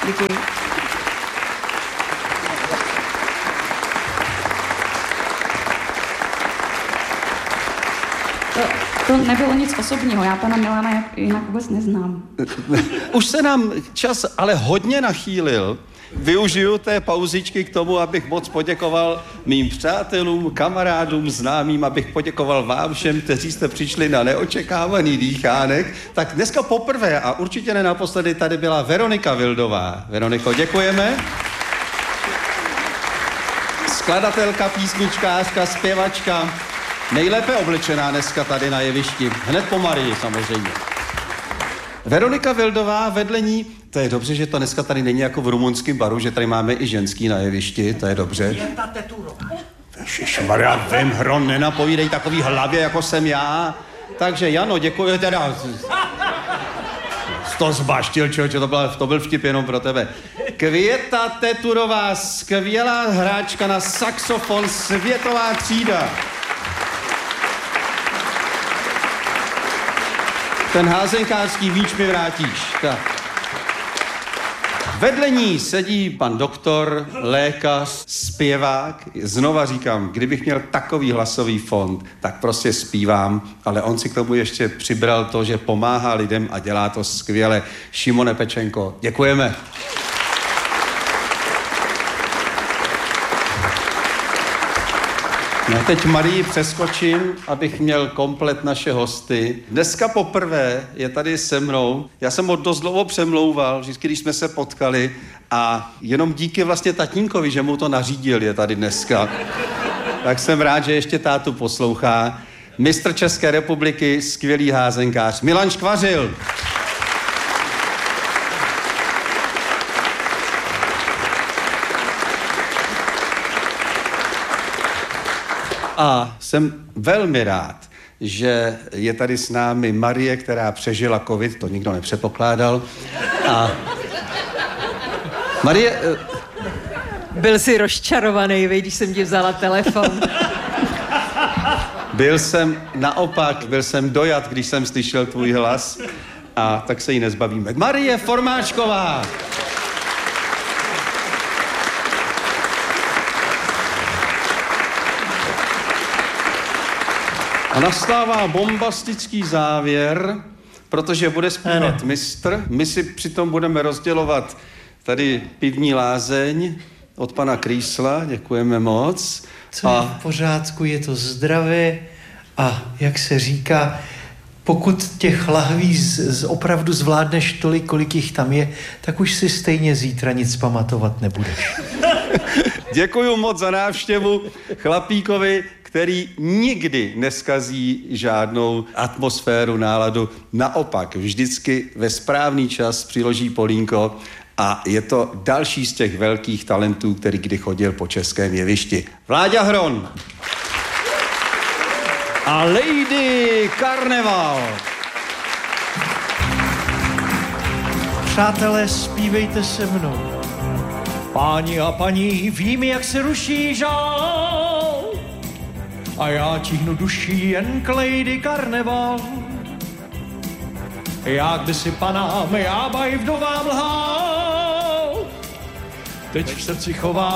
Děkuji. To nebylo nic osobního, já pana Milana jinak vůbec neznám. Už se nám čas ale hodně nachýlil. Využiju té pauzičky k tomu, abych moc poděkoval mým přátelům, kamarádům, známým, abych poděkoval vám všem, kteří jste přišli na neočekávaný dýchánek. Tak dneska poprvé a určitě ne naposledy tady byla Veronika Vildová. Veroniko, děkujeme. Skladatelka, písničkářka, zpěvačka, nejlépe oblečená dneska tady na jevišti. Hned po Marii samozřejmě. Veronika Vildová, vedle ní, to je dobře, že to dneska tady není jako v rumunském baru, že tady máme i ženský na jevišti, to je dobře. Jenta Teturová. Ježišmarja, vem hron, nenapovídej takový hlavě, jako jsem já. Takže Jano, děkuji teda. To zbaštil, člověče, to byl vtip jenom pro tebe. Květa Teturová, skvělá hráčka na saxofon, světová třída. Ten házenkářský míč mi vrátíš. Tak. Vedle ní sedí pan doktor, lékař, zpěvák. Znova říkám, kdybych měl takový hlasový fond, tak prostě zpívám, ale on si k tomu ještě přibral to, že pomáhá lidem a dělá to skvěle. Šimone Pečenko, děkujeme. No teď Marii přeskočím, abych měl komplet naše hosty. Dneska poprvé je tady se mnou. Já jsem ho dost dlouho přemlouval, vždycky, když jsme se potkali a jenom díky vlastně tatínkovi, že mu to nařídil, je tady dneska. Tak jsem rád, že ještě tátu poslouchá. Mistr České republiky, skvělý házenkář Milan Škvařil. A jsem velmi rád, že je tady s námi Marie, která přežila covid, to nikdo nepředpokládal. A Marie... Byl jsi rozčarovaný, když jsem ti vzala telefon. Byl jsem dojat, když jsem slyšel tvůj hlas a tak se jí nezbavíme. Marie Formáčková. A nastává bombastický závěr, protože bude zpívat mistr. My si přitom budeme rozdělovat tady pivní lázeň od pana Krýsla, děkujeme moc. Co je v pořádku, je to zdravé a jak se říká, pokud těch lahví opravdu zvládneš tolik, kolik jich tam je, tak už si stejně zítra nic pamatovat nebudeš. Děkuju moc za návštěvu chlapíkovi, který nikdy neskazí žádnou atmosféru, náladu. Naopak, vždycky ve správný čas přiloží polínko a je to další z těch velkých talentů, který kdy chodil po českém jevišti. Vláďa Hron. A Lady Karneval. Přátelé, zpívejte se mnou. Páni a paní, vím, jak se ruší žál. A já tíhnu duší jen k Lady Karneval. Jak by si panám, já baj vdovám lhal. Teď v srdci chovám